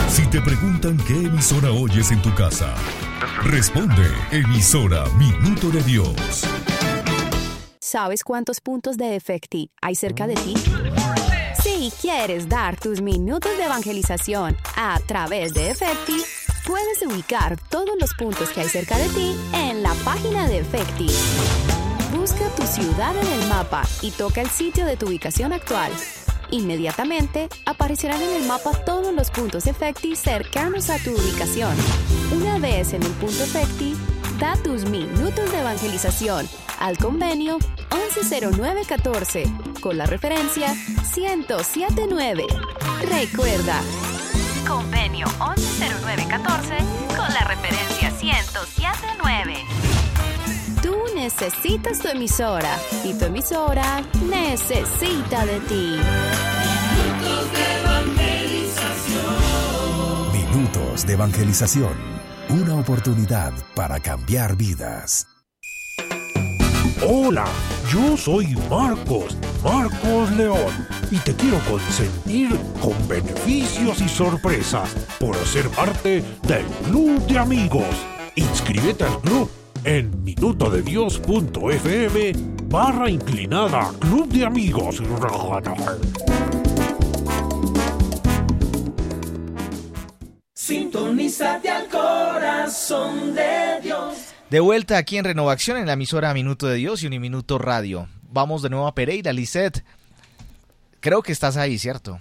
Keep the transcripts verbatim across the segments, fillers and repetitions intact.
Si te preguntan qué emisora oyes en tu casa, responde emisora Minuto de Dios. ¿Sabes cuántos puntos de Efecti hay cerca de ti? Si quieres dar tus minutos de evangelización a través de Efecti, puedes ubicar todos los puntos que hay cerca de ti en la página de Efecti. Busca tu ciudad en el mapa y toca el sitio de tu ubicación actual. Inmediatamente aparecerán en el mapa todos los puntos Efecti cercanos a tu ubicación. Una vez en el punto Efecti, da tus minutos de evangelización al convenio once cero nueve catorce con la referencia ciento siete nueve. Recuerda, convenio once cero nueve catorce con la referencia ciento siete nueve. Tú necesitas tu emisora y tu emisora necesita de ti. Minutos de evangelización. Minutos de evangelización. Una oportunidad para cambiar vidas. Hola, yo soy Marcos, Marcos León, y te quiero consentir con beneficios y sorpresas por ser parte del Club de Amigos. Inscríbete al club en minutodedios.fm barra inclinada Club de Amigos. Sintonízate al corazón de Dios. De vuelta aquí en Renovación, en la emisora Minuto de Dios y Uniminuto Radio. Vamos de nuevo a Pereira. Lisette, creo que estás ahí, ¿cierto?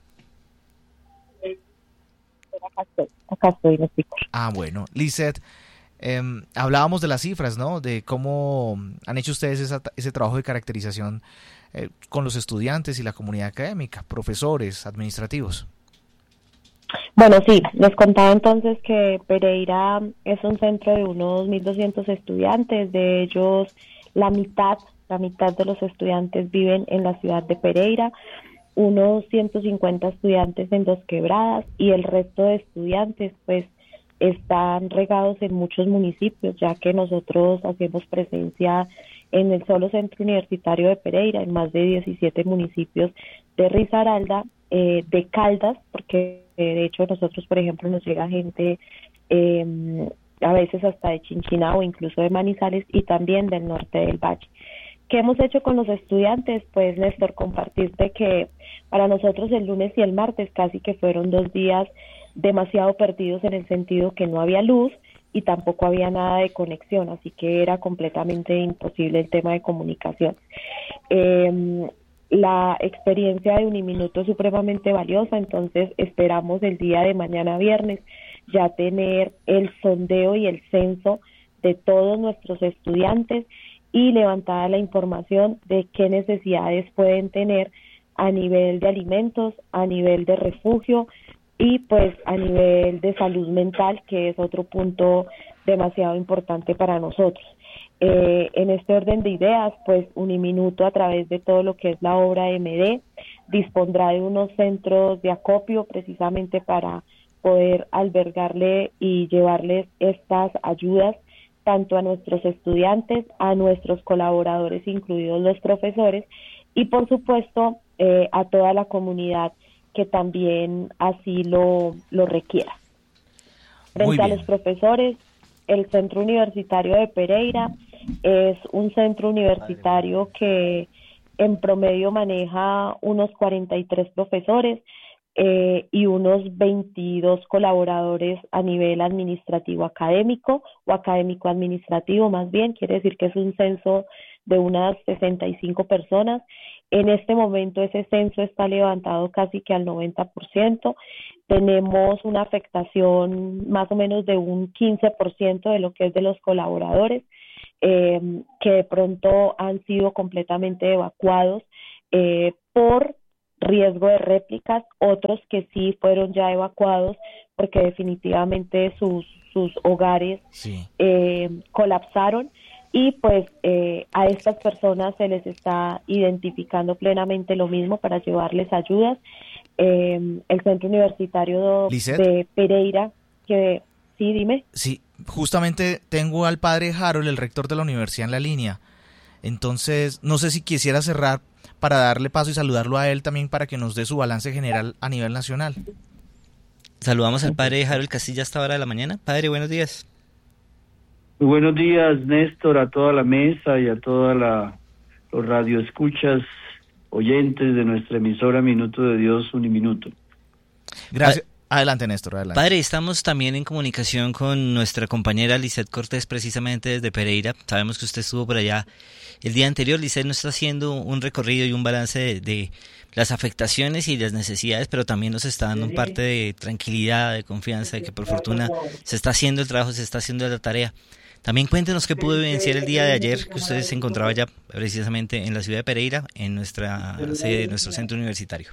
Acá estoy, acá estoy, no estoy. Ah, bueno. Lisette, eh, hablábamos de las cifras, ¿no? De cómo han hecho ustedes esa, ese trabajo de caracterización eh, con los estudiantes y la comunidad académica, profesores, administrativos. Bueno, sí, les contaba entonces que Pereira es un centro de unos mil doscientos estudiantes. De ellos, la mitad, la mitad de los estudiantes viven en la ciudad de Pereira, unos ciento cincuenta estudiantes en Dos Quebradas, y el resto de estudiantes pues están regados en muchos municipios, ya que nosotros hacemos presencia en el solo centro universitario de Pereira, en más de diecisiete municipios de Risaralda, eh, de Caldas, porque eh, de hecho nosotros, por ejemplo, nos llega gente eh, a veces hasta de Chinchiná o incluso de Manizales, y también del norte del Valle. ¿Qué hemos hecho con los estudiantes? Pues, Néstor, compartirte que para nosotros el lunes y el martes casi que fueron dos días demasiado perdidos, en el sentido que no había luz y tampoco había nada de conexión, así que era completamente imposible el tema de comunicación. Eh, la experiencia de Uniminuto es supremamente valiosa, entonces esperamos el día de mañana viernes ya tener el sondeo y el censo de todos nuestros estudiantes y levantada la información de qué necesidades pueden tener a nivel de alimentos, a nivel de refugio y pues a nivel de salud mental, que es otro punto demasiado importante para nosotros. Eh, en este orden de ideas, pues Uniminuto, a través de todo lo que es la obra M D, dispondrá de unos centros de acopio precisamente para poder albergarle y llevarles estas ayudas tanto a nuestros estudiantes, a nuestros colaboradores, incluidos los profesores, y por supuesto eh, a toda la comunidad que también así lo, lo requiera. Frente a los profesores, el Centro Universitario de Pereira es un centro universitario que en promedio maneja unos cuarenta y tres profesores eh, y unos veintidós colaboradores a nivel administrativo académico o académico administrativo, más bien, quiere decir que es un censo de unas sesenta y cinco personas. En este momento ese censo está levantado casi que al noventa por ciento. Tenemos una afectación más o menos de un quince por ciento de lo que es de los colaboradores, eh, que de pronto han sido completamente evacuados eh, por riesgo de réplicas, otros que sí fueron ya evacuados porque definitivamente sus, sus hogares sí. eh, colapsaron. Y pues eh, a estas personas se les está identificando plenamente lo mismo para llevarles ayudas. Eh, el Centro Universitario ¿Lisette? de Pereira, que sí, dime. Sí, justamente tengo al padre Harold, el rector de la universidad, en la línea. Entonces, no sé si quisiera cerrar para darle paso y saludarlo a él también para que nos dé su balance general a nivel nacional. Saludamos al padre Harold Castilla a esta hora de la mañana. Padre, buenos días. Muy buenos días, Néstor, a toda la mesa y a toda la los radioescuchas oyentes de nuestra emisora Minuto de Dios, Uniminuto. Gracias. Adelante, Néstor, adelante. Padre, estamos también en comunicación con nuestra compañera Lisette Cortés, precisamente desde Pereira. Sabemos que usted estuvo por allá el día anterior. Lisette nos está haciendo un recorrido y un balance de, de las afectaciones y las necesidades, pero también nos está dando un parte de tranquilidad, de confianza, de que por fortuna se está haciendo el trabajo, se está haciendo la tarea. También cuéntenos qué pudo evidenciar el día de ayer, que usted se encontraba ya precisamente en la ciudad de Pereira, en nuestra sede, nuestro centro universitario.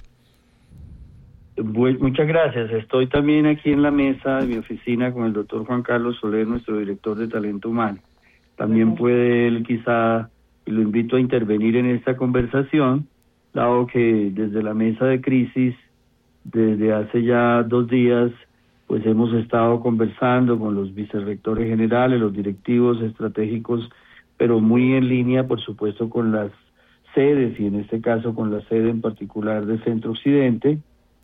Pues muchas gracias. Estoy también aquí en la mesa de mi oficina con el doctor Juan Carlos Soler, nuestro director de talento humano. También puede él quizá, y lo invito a intervenir en esta conversación, dado que desde la mesa de crisis, desde hace ya dos días, pues hemos estado conversando con los vicerrectores generales, los directivos estratégicos, pero muy en línea, por supuesto, con las sedes, y en este caso con la sede en particular de Centro Occidente,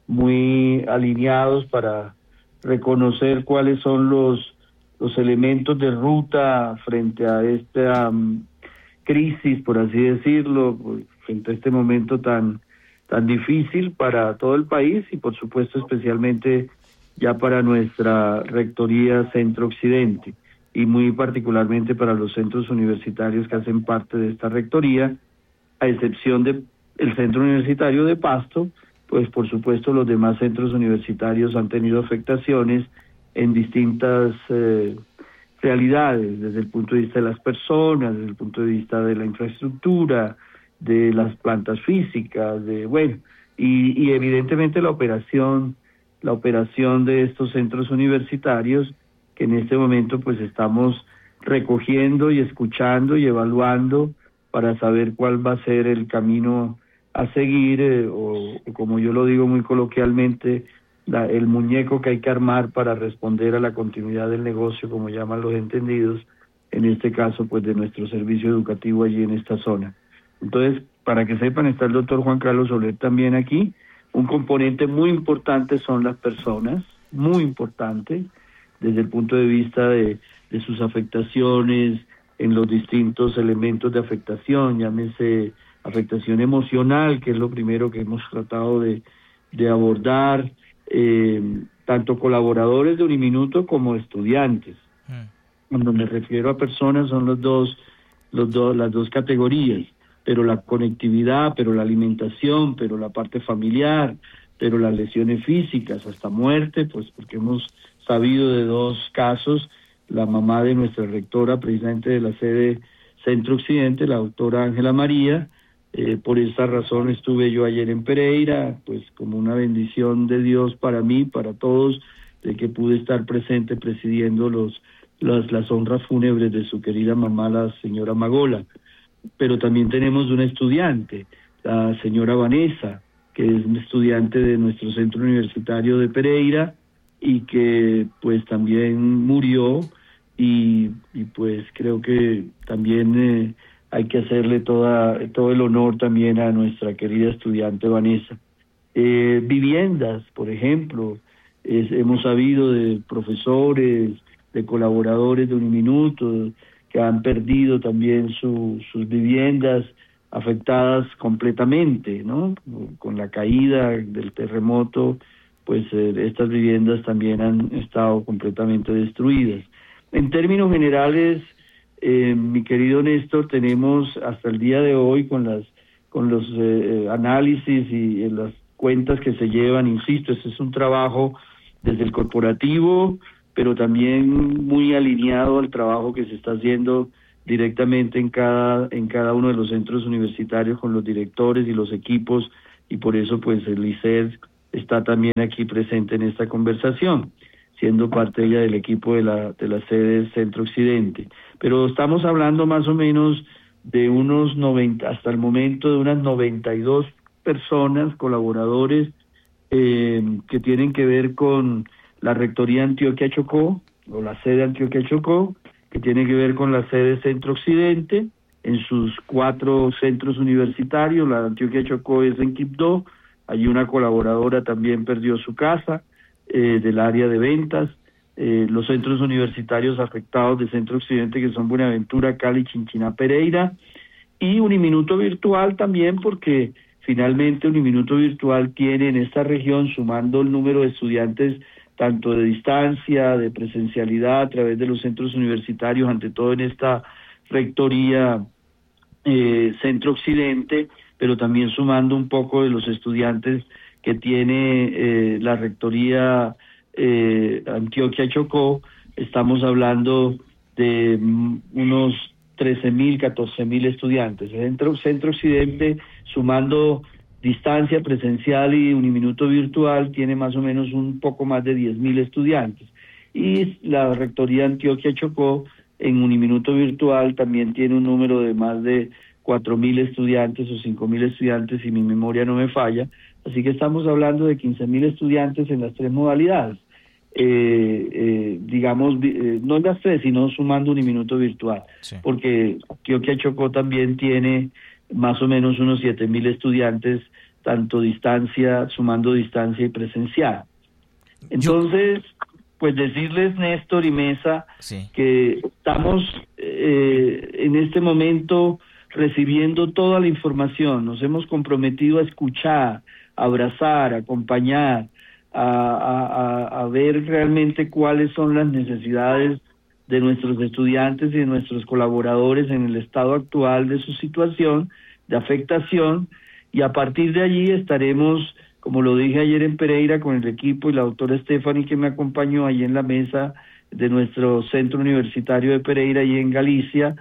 muy alineados para reconocer cuáles son los los elementos de ruta frente a esta um, crisis, por así decirlo, frente a este momento tan tan difícil para todo el país y por supuesto especialmente ya para nuestra rectoría Centro Occidente y muy particularmente para los centros universitarios que hacen parte de esta rectoría, a excepción de el Centro Universitario de Pasto. Pues por supuesto los demás centros universitarios han tenido afectaciones en distintas eh, realidades, desde el punto de vista de las personas, desde el punto de vista de la infraestructura, de las plantas físicas, de bueno, y, y evidentemente la operación, la operación de estos centros universitarios, que en este momento pues estamos recogiendo y escuchando y evaluando para saber cuál va a ser el camino a seguir, eh, o, o como yo lo digo muy coloquialmente, la, el muñeco que hay que armar para responder a la continuidad del negocio, como llaman los entendidos, en este caso pues de nuestro servicio educativo allí en esta zona. Entonces, para que sepan, está el doctor Juan Carlos Soler también aquí. Un componente muy importante son las personas, muy importante, desde el punto de vista de, de sus afectaciones, en los distintos elementos de afectación, llámese afectación emocional, que es lo primero que hemos tratado de, de abordar, eh, tanto colaboradores de Uniminuto como estudiantes. Mm. Cuando me refiero a personas son los dos, los dos, las dos categorías, pero la conectividad, pero la alimentación, pero la parte familiar, pero las lesiones físicas, hasta muerte, pues porque hemos sabido de dos casos, la mamá de nuestra rectora, precisamente de la sede Centro Occidente, la doctora Ángela María. Eh, por esta razón estuve yo ayer en Pereira, pues como una bendición de Dios para mí, para todos, de que pude estar presente presidiendo los, los las honras fúnebres de su querida mamá, la señora Magola. Pero también tenemos una estudiante, la señora Vanessa, que es una estudiante de nuestro centro universitario de Pereira y que pues también murió y, y pues creo que también eh, hay que hacerle toda todo el honor también a nuestra querida estudiante Vanessa. Eh, viviendas, por ejemplo, es, hemos sabido de profesores, de colaboradores de Uniminuto, que han perdido también su, sus viviendas afectadas completamente, ¿no? Con la caída del terremoto, pues eh, estas viviendas también han estado completamente destruidas. En términos generales, eh, mi querido Néstor, tenemos hasta el día de hoy con las con los eh, análisis y eh, las cuentas que se llevan, insisto, este es un trabajo desde el corporativo, pero también muy alineado al trabajo que se está haciendo directamente en cada en cada uno de los centros universitarios con los directores y los equipos, y por eso pues el I C E D está también aquí presente en esta conversación, siendo parte ella del equipo de la de la sede Centro Occidente. Pero estamos hablando más o menos de unos noventa, hasta el momento de unas noventa y dos personas, colaboradores, eh, que tienen que ver con la Rectoría Antioquia Chocó, o la sede Antioquia Chocó, que tiene que ver con la sede Centro Occidente, en sus cuatro centros universitarios. La Antioquia Chocó es en Quibdó, allí una colaboradora también perdió su casa, eh, del área de ventas, eh, los centros universitarios afectados de Centro Occidente, que son Buenaventura, Cali, Chinchiná, Pereira, y Uniminuto Virtual también, porque finalmente Uniminuto Virtual tiene en esta región, sumando el número de estudiantes tanto de distancia, de presencialidad a través de los centros universitarios, ante todo en esta rectoría eh, Centro Occidente, pero también sumando un poco de los estudiantes que tiene eh, la rectoría eh, Antioquia Chocó. Estamos hablando de mm, unos trece mil, catorce mil estudiantes. El Centro, Centro Occidente, sumando distancia presencial y Uniminuto Virtual, tiene más o menos un poco más de diez mil estudiantes. Y la rectoría Antioquia Chocó, en Uniminuto Virtual, también tiene un número de más de cuatro mil estudiantes o cinco mil estudiantes, si mi memoria no me falla. Así que estamos hablando de quince mil estudiantes en las tres modalidades. Eh, eh, digamos, eh, no en las tres, sino sumando Uniminuto Virtual, sí. Porque Antioquia Chocó también tiene más o menos unos siete mil estudiantes, tanto distancia, sumando distancia y presencial. Entonces, pues decirles, Néstor y Mesa, sí, que estamos eh, en este momento recibiendo toda la información, nos hemos comprometido a escuchar, a abrazar, a acompañar, a, a, a ver realmente cuáles son las necesidades de nuestros estudiantes y de nuestros colaboradores en el estado actual de su situación de afectación, y a partir de allí estaremos, como lo dije ayer en Pereira con el equipo y la doctora Stephanie que me acompañó ahí en la mesa de nuestro centro universitario de Pereira y en Galicia,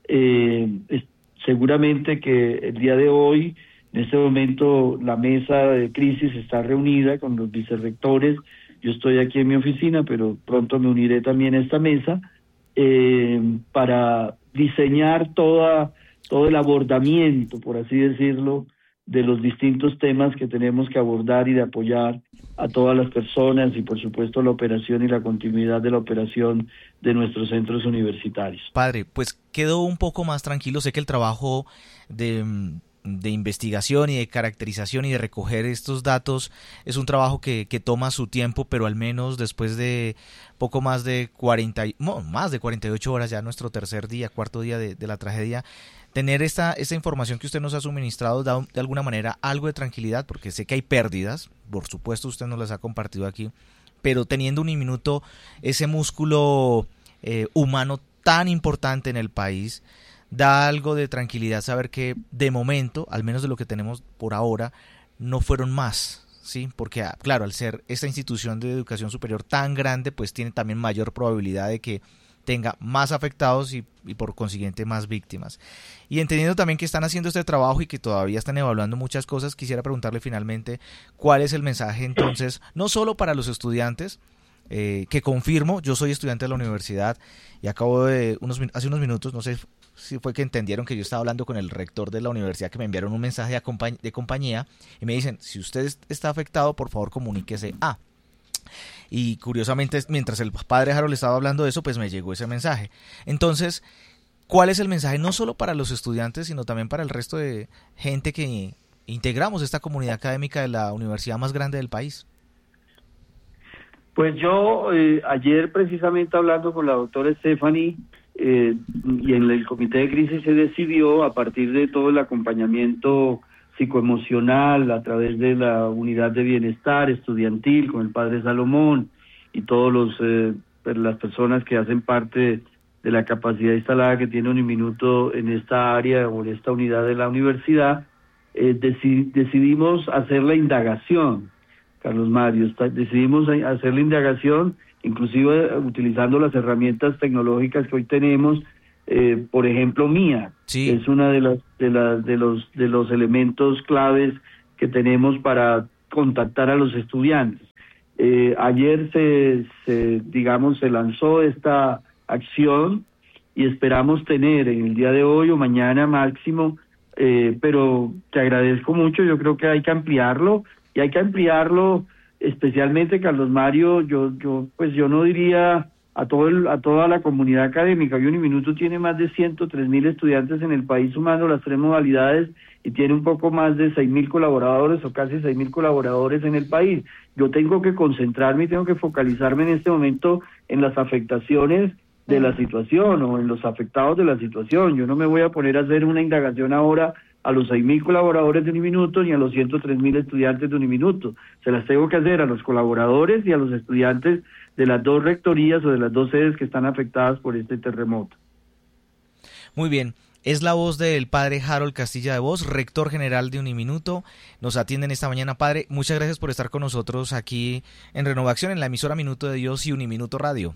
eh, es, seguramente que el día de hoy, en este momento, la mesa de crisis está reunida con los vicerrectores. Yo estoy aquí en mi oficina, pero pronto me uniré también a esta mesa eh, para diseñar toda, todo el abordamiento, por así decirlo, de los distintos temas que tenemos que abordar y de apoyar a todas las personas y, por supuesto, la operación y la continuidad de la operación de nuestros centros universitarios. Padre, pues quedo un poco más tranquilo. Sé que el trabajo de... de investigación y de caracterización y de recoger estos datos es un trabajo que, que toma su tiempo, pero al menos después de poco más de cuarenta, no, más de cuarenta y ocho horas, ya nuestro tercer día, cuarto día de, de la tragedia, tener esta, esta información que usted nos ha suministrado da de alguna manera algo de tranquilidad, porque sé que hay pérdidas, por supuesto usted nos las ha compartido aquí, pero teniendo un minuto ese músculo eh, humano tan importante en el país, da algo de tranquilidad saber que de momento, al menos de lo que tenemos por ahora, no fueron más, ¿sí? Porque, claro, al ser esta institución de educación superior tan grande, pues tiene también mayor probabilidad de que tenga más afectados y, y por consiguiente más víctimas. Y entendiendo también que están haciendo este trabajo y que todavía están evaluando muchas cosas, quisiera preguntarle finalmente cuál es el mensaje entonces, no solo para los estudiantes, eh, que confirmo, yo soy estudiante de la universidad y acabo de, unos hace unos minutos, no sé si fue que entendieron que yo estaba hablando con el rector de la universidad, que me enviaron un mensaje de, acompañ- de compañía y me dicen, si usted está afectado, por favor comuníquese a... Y curiosamente, mientras el padre Harold estaba hablando de eso, pues me llegó ese mensaje. Entonces, ¿cuál es el mensaje no solo para los estudiantes, sino también para el resto de gente que integramos esta comunidad académica de la universidad más grande del país? Pues yo eh, ayer precisamente hablando con la doctora Stephanie eh, y en el comité de crisis se decidió, a partir de todo el acompañamiento psicoemocional a través de la unidad de bienestar estudiantil con el padre Salomón y todos los eh, las personas que hacen parte de la capacidad instalada que tiene Uniminuto en esta área o en esta unidad de la universidad, eh, deci- decidimos hacer la indagación, Carlos Mario, está, decidimos hacer la indagación, inclusive utilizando las herramientas tecnológicas que hoy tenemos. Eh, por ejemplo, Mía, sí. Es una de las de las de los de los elementos claves que tenemos para contactar a los estudiantes. Eh, ayer se, se digamos se lanzó esta acción y esperamos tener en el día de hoy o mañana máximo, eh, pero te agradezco mucho. Yo creo que hay que ampliarlo y hay que ampliarlo especialmente, Carlos Mario. Yo yo pues yo no diría a todo el, a toda la comunidad académica. Y Uniminuto tiene más de ciento tres mil estudiantes en el país sumando las tres modalidades y tiene un poco más de seis mil colaboradores o casi seis mil colaboradores en el país. Yo tengo que concentrarme y tengo que focalizarme en este momento en las afectaciones de la situación o en los afectados de la situación. Yo no me voy a poner a hacer una indagación ahora a los seis mil colaboradores de Uniminuto ni a los ciento tres mil estudiantes de Uniminuto. Se las tengo que hacer a los colaboradores y a los estudiantes de las dos rectorías o de las dos sedes que están afectadas por este terremoto. Muy bien. Es la voz del padre Harold Castilla de Vos, rector general de Uniminuto. Nos atienden esta mañana, padre. Muchas gracias por estar con nosotros aquí en Renovación, en la emisora Minuto de Dios y Uniminuto Radio.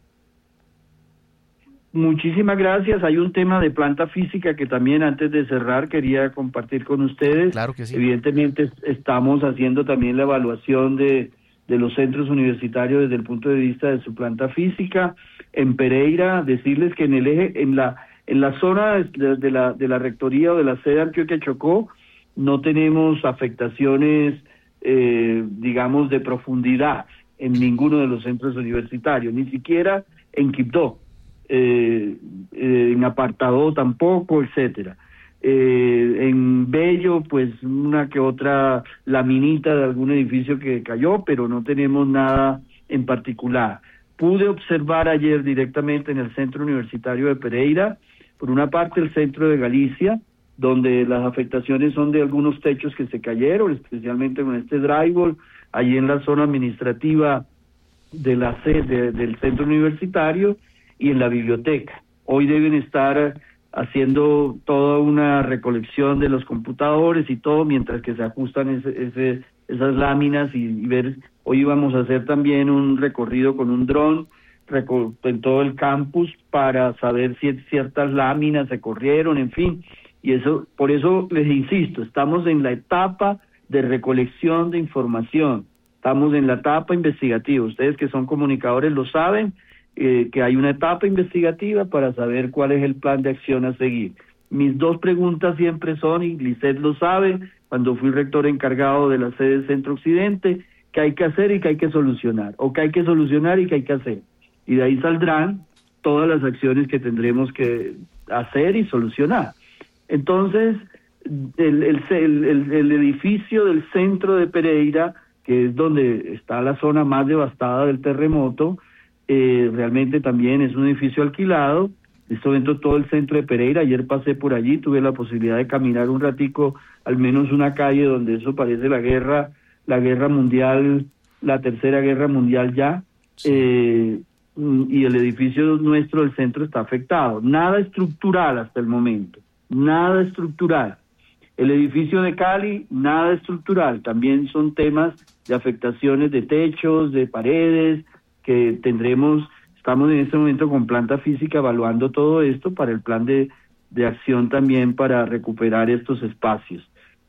Muchísimas gracias. Hay un tema de planta física que también antes de cerrar quería compartir con ustedes. Claro que sí. Evidentemente estamos haciendo también la evaluación de, de los centros universitarios desde el punto de vista de su planta física. En Pereira, decirles que en el eje, en la en la zona de, de la de la rectoría o de la sede Antioquia Chocó no tenemos afectaciones, eh, digamos, de profundidad en ninguno de los centros universitarios, ni siquiera en Quibdó. Eh, eh, en Apartadó tampoco, etcétera. Eh, en Bello, pues una que otra laminita de algún edificio que cayó, pero no tenemos nada en particular. Pude observar ayer directamente en el Centro Universitario de Pereira, por una parte el Centro de Galicia, donde las afectaciones son de algunos techos que se cayeron, especialmente con este drywall, allí en la zona administrativa de la sede del Centro Universitario, y en la biblioteca. Hoy deben estar haciendo toda una recolección de los computadores y todo, mientras que se ajustan ese, ese, esas láminas y, y ver, hoy vamos a hacer también un recorrido con un dron en todo el campus para saber si ciertas láminas se corrieron, en fin, y eso, por eso les insisto, estamos en la etapa de recolección de información, estamos en la etapa investigativa, ustedes que son comunicadores lo saben, Eh, que hay una etapa investigativa para saber cuál es el plan de acción a seguir. Mis dos preguntas siempre son, y Lisset lo sabe, cuando fui rector encargado de la sede Centro Occidente, qué hay que hacer y qué hay que solucionar, o qué hay que solucionar y qué hay que hacer. Y de ahí saldrán todas las acciones que tendremos que hacer y solucionar. Entonces, el, el, el, el edificio del centro de Pereira, que es donde está la zona más devastada del terremoto, Eh, realmente también es un edificio alquilado. En este momento todo el centro de Pereira, ayer pasé por allí, tuve la posibilidad de caminar un ratico, al menos una calle donde eso parece la guerra, la guerra mundial, la tercera guerra mundial ya, sí. eh, y el edificio nuestro del centro está afectado. Nada estructural hasta el momento, nada estructural. El edificio de Cali, nada estructural, también son temas de afectaciones de techos, de paredes, que tendremos, estamos en este momento con planta física evaluando todo esto para el plan de, de acción también para recuperar estos espacios.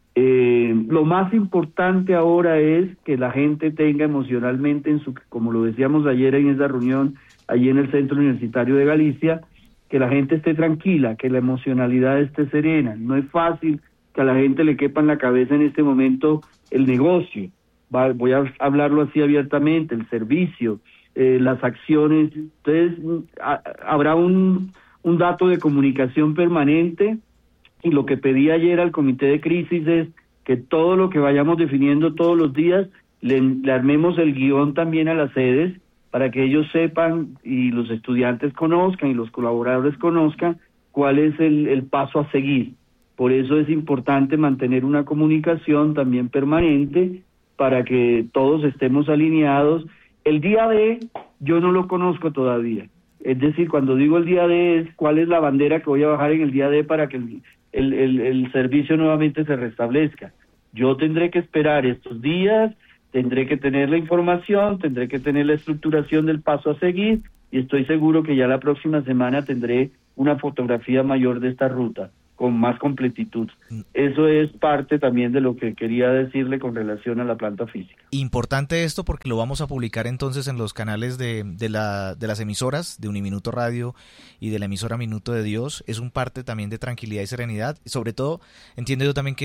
Eh, lo más importante ahora es que la gente tenga emocionalmente, en su, como lo decíamos ayer en esa reunión, allí en el Centro Universitario de Galicia, que la gente esté tranquila, que la emocionalidad esté serena. No es fácil que a la gente le quepa en la cabeza en este momento el negocio, Va, voy a hablarlo así abiertamente, el servicio, Eh, las acciones. Entonces a, habrá un, un dato de comunicación permanente, y lo que pedí ayer al comité de crisis es que todo lo que vayamos definiendo todos los días le, le armemos el guión también a las sedes para que ellos sepan y los estudiantes conozcan y los colaboradores conozcan cuál es el, el paso a seguir. Por eso es importante mantener una comunicación también permanente para que todos estemos alineados. El día D yo no lo conozco todavía, es decir, cuando digo el día D es cuál es la bandera que voy a bajar en el día D para que el, el, el, el servicio nuevamente se restablezca. Yo tendré que esperar estos días, tendré que tener la información, tendré que tener la estructuración del paso a seguir, y estoy seguro que ya la próxima semana tendré una fotografía mayor de esta ruta, con más completitud. Eso es parte también de lo que quería decirle con relación a la planta física. Importante esto porque lo vamos a publicar entonces en los canales de, de, la, de las emisoras de Uniminuto Radio y de la emisora Minuto de Dios. Es un parte también de tranquilidad y serenidad. Sobre todo, entiendo yo también que es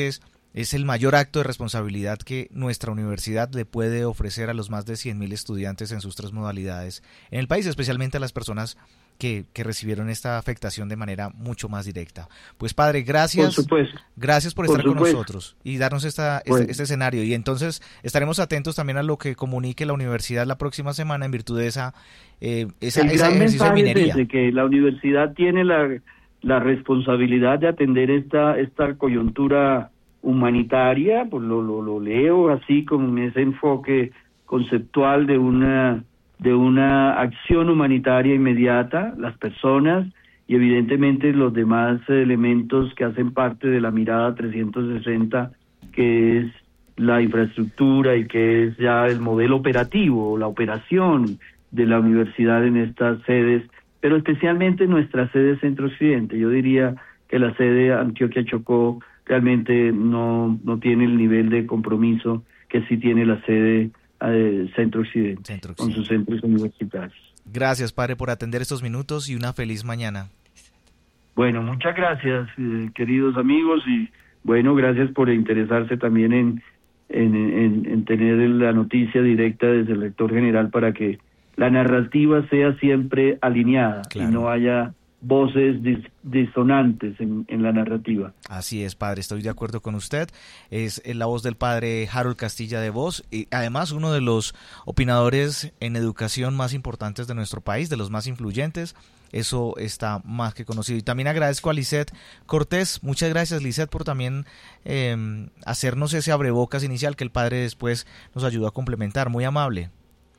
Es el mayor acto de responsabilidad que nuestra universidad le puede ofrecer a los más de cien mil estudiantes en sus tres modalidades en el país, especialmente a las personas que, que recibieron esta afectación de manera mucho más directa. Pues padre, gracias. Por supuesto. Gracias por, por estar supuesto. con nosotros y darnos esta, bueno. este, este escenario. Y entonces estaremos atentos también a lo que comunique la universidad la próxima semana en virtud de esa, eh, esa, el ese gran ejercicio de mensaje minería. es de que la universidad tiene la, la responsabilidad de atender esta, esta coyuntura humanitaria, pues lo, lo, lo leo así con ese enfoque conceptual de una de una acción humanitaria inmediata, las personas y evidentemente los demás elementos que hacen parte de la mirada trescientos sesenta, que es la infraestructura y que es ya el modelo operativo, la operación de la universidad en estas sedes, pero especialmente nuestra sede Centro-Occidente. Yo diría que la sede Antioquia-Chocó realmente no, no tiene el nivel de compromiso que sí tiene la sede eh, Centro-Occidente, Centro con sus centros universitarios. Gracias, padre, por atender estos minutos y una feliz mañana. Bueno, muchas gracias, eh, queridos amigos, y bueno, gracias por interesarse también en, en, en, en tener la noticia directa desde el rector general para que la narrativa sea siempre alineada, claro, y no haya voces dis disonantes en, en la narrativa. Así es, padre, estoy de acuerdo con usted. Es la voz del padre Harold Castilla de Vos, y además uno de los opinadores en educación más importantes de nuestro país, de los más influyentes. Eso está más que conocido. Y también agradezco a Lisette Cortés. Muchas gracias, Lisette, por también eh, hacernos ese abrebocas inicial que el padre después nos ayudó a complementar. Muy amable.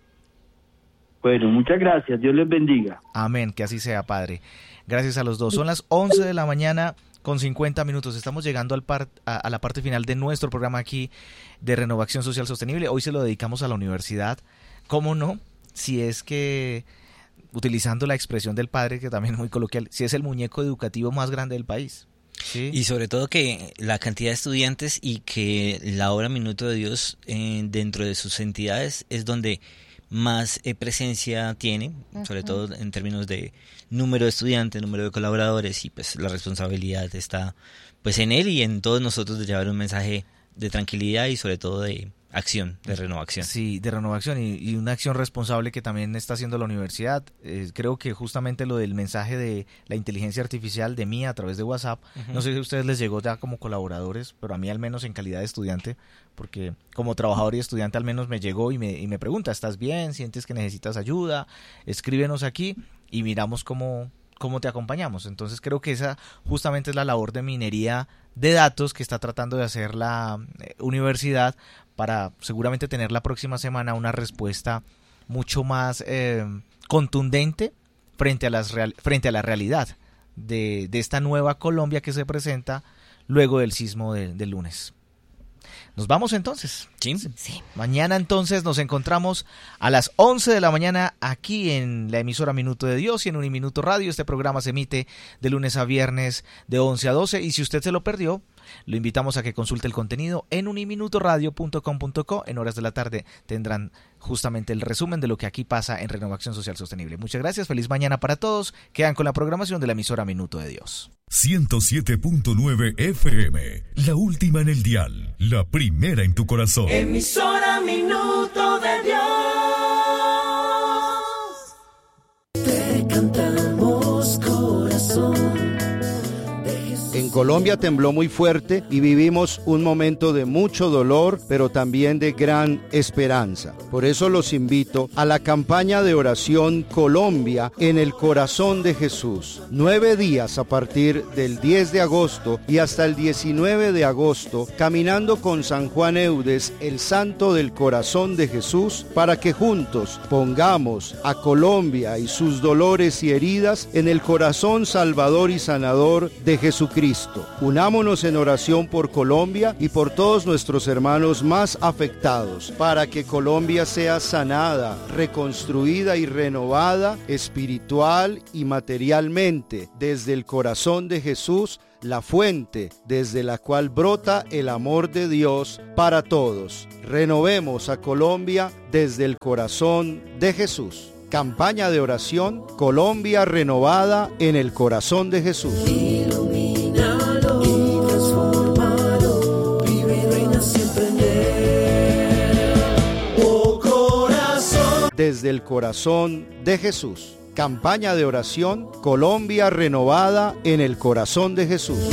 Bueno, muchas gracias. Dios les bendiga. Amén, que así sea, padre. Gracias a los dos. Son las once de la mañana con cincuenta minutos. Estamos llegando al par, a, a la parte final de nuestro programa aquí de Renovación Social Sostenible. Hoy se lo dedicamos a la universidad. ¿Cómo no? Si es que, utilizando la expresión del padre, que también es muy coloquial, si es el muñeco educativo más grande del país. ¿Sí? Y sobre todo que la cantidad de estudiantes y que la obra Minuto de Dios eh, dentro de sus entidades es donde más eh, presencia tiene, uh-huh, sobre todo en términos de número de estudiantes, número de colaboradores, y pues la responsabilidad está pues en él y en todos nosotros de llevar un mensaje de tranquilidad y sobre todo de acción, de renovación. Sí, de renovación y, y una acción responsable que también está haciendo la universidad. Eh, creo que justamente lo del mensaje de la inteligencia artificial de mí a través de WhatsApp, uh-huh, no sé si a ustedes les llegó ya como colaboradores, pero a mí al menos en calidad de estudiante, porque como trabajador y estudiante al menos me llegó y me, y me pregunta, ¿estás bien? ¿Sientes que necesitas ayuda? Escríbenos aquí y miramos cómo, cómo te acompañamos. Entonces creo que esa justamente es la labor de minería de datos que está tratando de hacer la eh, universidad para seguramente tener la próxima semana una respuesta mucho más eh, contundente frente a, las real, frente a la realidad de, de esta nueva Colombia que se presenta luego del sismo de, del lunes. Nos vamos entonces. Sí. Sí. Mañana entonces nos encontramos a las once de la mañana aquí en la emisora Minuto de Dios y en Uniminuto Radio. Este programa se emite de lunes a viernes de once a doce y si usted se lo perdió, lo invitamos a que consulte el contenido en uniminutoradio punto com punto co. En horas de la tarde tendrán justamente el resumen de lo que aquí pasa en Renovación Social Sostenible. Muchas gracias, feliz mañana para todos. Quedan con la programación de la emisora Minuto de Dios. ciento siete punto nueve F M, la última en el dial, la primera en tu corazón. Emisora Minuto de Dios. Te cantamos, corazón. En Colombia tembló muy fuerte y vivimos un momento de mucho dolor, pero también de gran esperanza. Por eso los invito a la campaña de oración Colombia en el corazón de Jesús. Nueve días a partir del diez de agosto y hasta el diecinueve de agosto, caminando con San Juan Eudes, el santo del corazón de Jesús, para que juntos pongamos a Colombia y sus dolores y heridas en el corazón salvador y sanador de Jesucristo. Unámonos en oración por Colombia y por todos nuestros hermanos más afectados, para que Colombia sea sanada, reconstruida y renovada espiritual y materialmente desde el corazón de Jesús, la fuente desde la cual brota el amor de Dios para todos. Renovemos a Colombia desde el corazón de Jesús. Campaña de oración Colombia renovada en el corazón de Jesús. Iluminado y transformado, vive desde el corazón de Jesús. Campaña de oración, Colombia renovada en el corazón de Jesús.